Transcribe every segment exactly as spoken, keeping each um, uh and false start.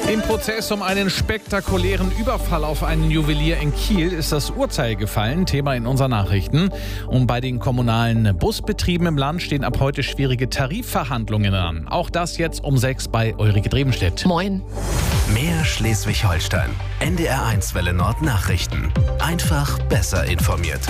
Im Prozess um einen spektakulären Überfall auf einen Juwelier in Kiel ist das Urteil gefallen, Thema in unseren Nachrichten. Und bei den kommunalen Busbetrieben im Land stehen ab heute schwierige Tarifverhandlungen an. Auch das jetzt um sechs bei Ulrike Drebenstedt. Moin. Mehr Schleswig-Holstein. N D R eins Welle Nord Nachrichten. Einfach besser informiert.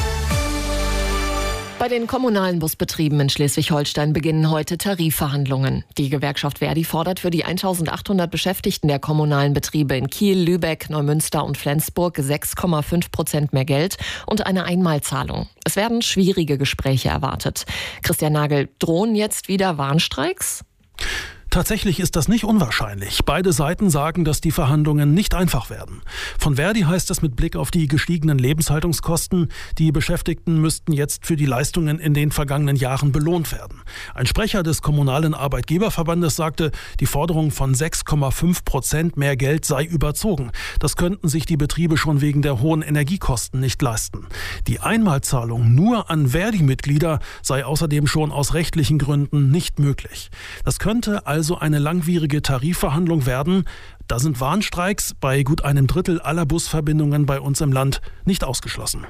Bei den kommunalen Busbetrieben in Schleswig-Holstein beginnen heute Tarifverhandlungen. Die Gewerkschaft Verdi fordert für die eintausendachthundert Beschäftigten der kommunalen Betriebe in Kiel, Lübeck, Neumünster und Flensburg sechs Komma fünf Prozent mehr Geld und eine Einmalzahlung. Es werden schwierige Gespräche erwartet. Christian Nagel, drohen jetzt wieder Warnstreiks? Tatsächlich ist das nicht unwahrscheinlich. Beide Seiten sagen, dass die Verhandlungen nicht einfach werden. Von Verdi heißt es mit Blick auf die gestiegenen Lebenshaltungskosten, die Beschäftigten müssten jetzt für die Leistungen in den vergangenen Jahren belohnt werden. Ein Sprecher des Kommunalen Arbeitgeberverbandes sagte, die Forderung von sechs Komma fünf Prozent mehr Geld sei überzogen. Das könnten sich die Betriebe schon wegen der hohen Energiekosten nicht leisten. Die Einmalzahlung nur an Verdi-Mitglieder sei außerdem schon aus rechtlichen Gründen nicht möglich. Das könnte also Also eine langwierige Tarifverhandlung werden. Da sind Warnstreiks bei gut einem Drittel aller Busverbindungen bei uns im Land nicht ausgeschlossen.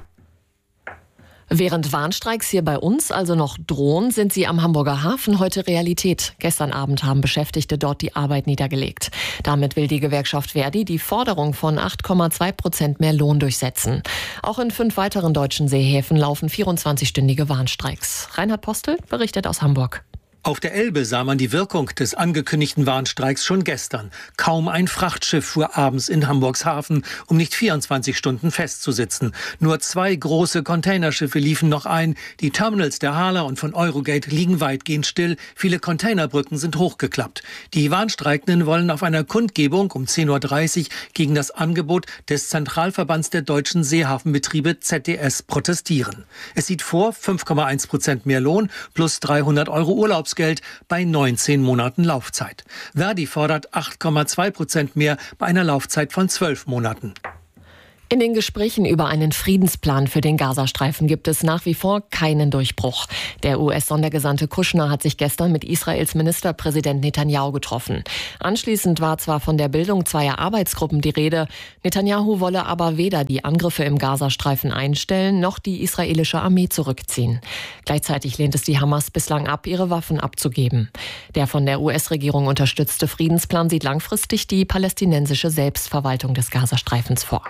Während Warnstreiks hier bei uns also noch drohen, sind sie am Hamburger Hafen heute Realität. Gestern Abend haben Beschäftigte dort die Arbeit niedergelegt. Damit will die Gewerkschaft Verdi die Forderung von acht Komma zwei Prozent mehr Lohn durchsetzen. Auch in fünf weiteren deutschen Seehäfen laufen vierundzwanzigstündige Warnstreiks. Reinhard Postel berichtet aus Hamburg. Auf der Elbe sah man die Wirkung des angekündigten Warnstreiks schon gestern. Kaum ein Frachtschiff fuhr abends in Hamburgs Hafen, um nicht vierundzwanzig Stunden festzusitzen. Nur zwei große Containerschiffe liefen noch ein. Die Terminals der Hala und von Eurogate liegen weitgehend still. Viele Containerbrücken sind hochgeklappt. Die Warnstreikenden wollen auf einer Kundgebung um zehn Uhr dreißig gegen das Angebot des Zentralverbands der deutschen Seehafenbetriebe Z D S protestieren. Es sieht vor fünf Komma eins Prozent mehr Lohn plus dreihundert Euro Urlaubs Geld bei neunzehn Monaten Laufzeit. Verdi fordert acht Komma zwei Prozent mehr bei einer Laufzeit von zwölf Monaten. In den Gesprächen über einen Friedensplan für den Gazastreifen gibt es nach wie vor keinen Durchbruch. Der U S-Sondergesandte Kushner hat sich gestern mit Israels Ministerpräsident Netanyahu getroffen. Anschließend war zwar von der Bildung zweier Arbeitsgruppen die Rede, Netanyahu wolle aber weder die Angriffe im Gazastreifen einstellen, noch die israelische Armee zurückziehen. Gleichzeitig lehnt es die Hamas bislang ab, ihre Waffen abzugeben. Der von der U S-Regierung unterstützte Friedensplan sieht langfristig die palästinensische Selbstverwaltung des Gazastreifens vor.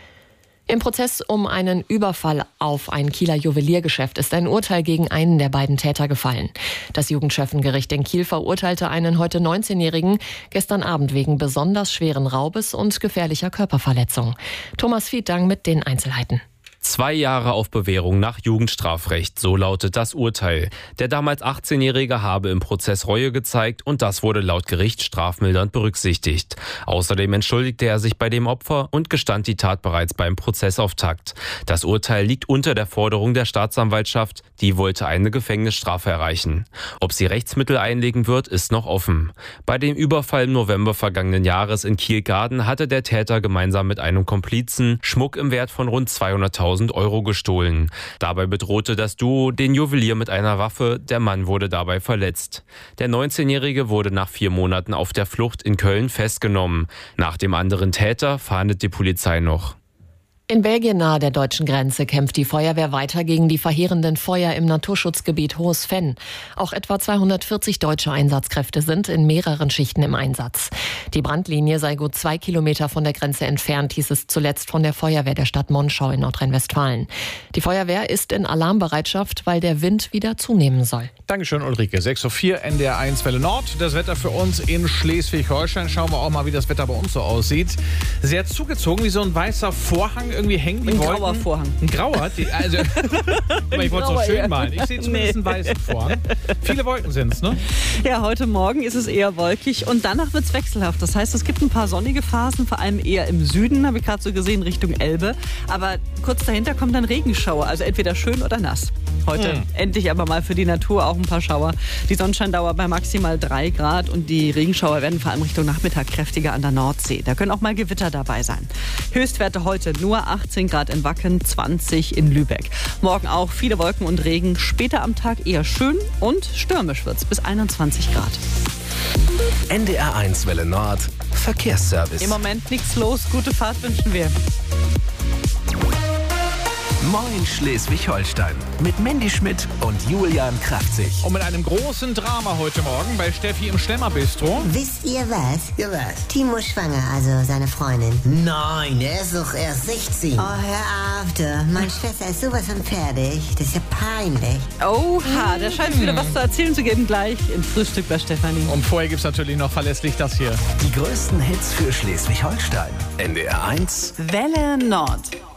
Im Prozess um einen Überfall auf ein Kieler Juweliergeschäft ist ein Urteil gegen einen der beiden Täter gefallen. Das Jugendschöffengericht in Kiel verurteilte einen heute neunzehnjährigen gestern Abend wegen besonders schweren Raubes und gefährlicher Körperverletzung. Thomas Fiedang mit den Einzelheiten. Zwei Jahre auf Bewährung nach Jugendstrafrecht, so lautet das Urteil. Der damals achtzehnjährige habe im Prozess Reue gezeigt und das wurde laut Gericht strafmildernd berücksichtigt. Außerdem entschuldigte er sich bei dem Opfer und gestand die Tat bereits beim Prozessauftakt. Das Urteil liegt unter der Forderung der Staatsanwaltschaft, die wollte eine Gefängnisstrafe erreichen. Ob sie Rechtsmittel einlegen wird, ist noch offen. Bei dem Überfall im November vergangenen Jahres in Kiel-Garden hatte der Täter gemeinsam mit einem Komplizen Schmuck im Wert von rund zweihunderttausend Euro gestohlen. Dabei bedrohte das Duo den Juwelier mit einer Waffe. Der Mann wurde dabei verletzt. Der neunzehnjährige wurde nach vier Monaten auf der Flucht in Köln festgenommen. Nach dem anderen Täter fahndet die Polizei noch. In Belgien nahe der deutschen Grenze kämpft die Feuerwehr weiter gegen die verheerenden Feuer im Naturschutzgebiet Hohes Venn. Auch etwa zweihundertvierzig deutsche Einsatzkräfte sind in mehreren Schichten im Einsatz. Die Brandlinie sei gut zwei Kilometer von der Grenze entfernt, hieß es zuletzt von der Feuerwehr der Stadt Monschau in Nordrhein-Westfalen. Die Feuerwehr ist in Alarmbereitschaft, weil der Wind wieder zunehmen soll. Dankeschön, Ulrike. sechs Uhr vier, N D R eins Welle Nord. Das Wetter für uns in Schleswig-Holstein. Schauen wir auch mal, wie das Wetter bei uns so aussieht. Sehr zugezogen, wie so ein weißer Vorhang. Irgendwie hängen die Ein Wolken. grauer Vorhang. Ein grauer? Die, also, ich wollte es so schön malen. Ich sehe zumindest einen weißen Vorhang. Viele Wolken sind es, ne? Ja, heute Morgen ist es eher wolkig und danach wird es wechselhaft. Das heißt, es gibt ein paar sonnige Phasen, vor allem eher im Süden, habe ich gerade so gesehen, Richtung Elbe. Aber kurz dahinter kommt dann Regenschauer, also entweder schön oder nass. Heute hm. endlich aber mal für die Natur auch ein paar Schauer. Die Sonnenscheindauer bei maximal drei Grad und die Regenschauer werden vor allem Richtung Nachmittag kräftiger an der Nordsee. Da können auch mal Gewitter dabei sein. Höchstwerte heute nur achtzehn Grad in Wacken, zwanzig in Lübeck. Morgen auch viele Wolken und Regen, später am Tag eher schön und stürmisch wird's bis einundzwanzig Grad. N D R eins Welle Nord, Verkehrsservice. Im Moment nichts los, gute Fahrt wünschen wir. Moin Schleswig-Holstein mit Mandy Schmidt und Julian Kraftzig. Und mit einem großen Drama heute Morgen bei Steffi im Schlemmer-Bistro. Wisst ihr was? Ja, was? Timo ist schwanger, also seine Freundin. Nein, er ist doch erst sechzehn. Oh, hör auf, du. Meine Schwester ist sowas von fertig. Das ist ja peinlich. Oha, da scheint es wieder was zu erzählen zu geben gleich im Frühstück bei Stefanie. Und vorher gibt es natürlich noch verlässlich das hier. Die größten Hits für Schleswig-Holstein. N D R eins Welle Nord.